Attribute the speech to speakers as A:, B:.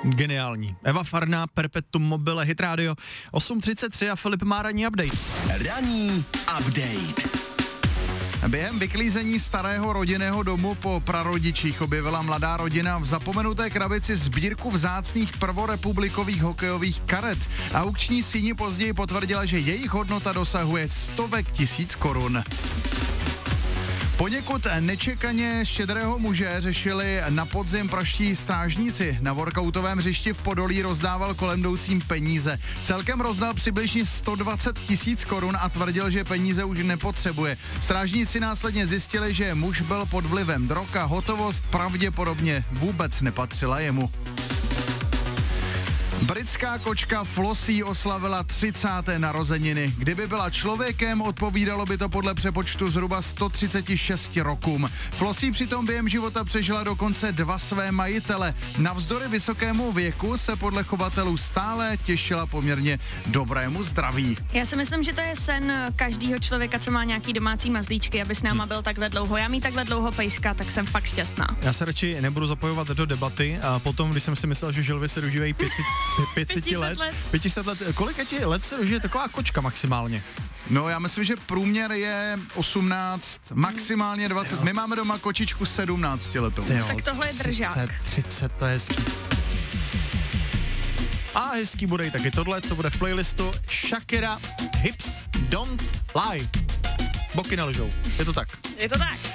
A: Geniální. Eva Farná, Perpetuum mobile, Hit Radio, 8.33 a Filip má ranní update.
B: Ranní update.
C: Během vyklízení starého rodinného domu po prarodičích objevila mladá rodina v zapomenuté krabici sbírku vzácných prvorepublikových hokejových karet. Aukční síni později potvrdila, že jejich hodnota dosahuje stovek tisíc korun. Poněkud nečekaně štědrého muže řešili na podzim pražští strážníci. Na workoutovém hřišti v Podolí rozdával kolem jdoucím peníze. Celkem rozdal přibližně 120 tisíc korun a tvrdil, že peníze už nepotřebuje. Strážníci následně zjistili, že muž byl pod vlivem drog a hotovost pravděpodobně vůbec nepatřila jemu. Britská kočka Flossie oslavila 30. narozeniny. Kdyby byla člověkem, odpovídalo by to podle přepočtu zhruba 136 rokům. Flossie přitom během života přežila dokonce 2 své majitele. Navzdory vysokému věku se podle chovatelů stále těšila poměrně dobrému zdraví.
D: Já si myslím, že to je sen každého člověka, co má nějaký domácí mazlíčky, aby s náma byl takhle dlouho. Já mít takhle dlouho pejska, tak jsem fakt šťastná.
A: Já se radši nebudu zapojovat do debaty a potom, když jsem si myslel, že želvy se dožívají 500 let. 500 let. Kolik let se dožije taková kočka maximálně?
C: No, já myslím, že průměr je 18, maximálně 20. Jo. My máme doma kočičku 17 letou.
D: Tak tohle je držák.
A: 30, to je hezký. A hezký bude i taky tohle, co bude v playlistu Shakira Hips Don't Lie. Boky neležou. Je to tak.
D: Je to tak.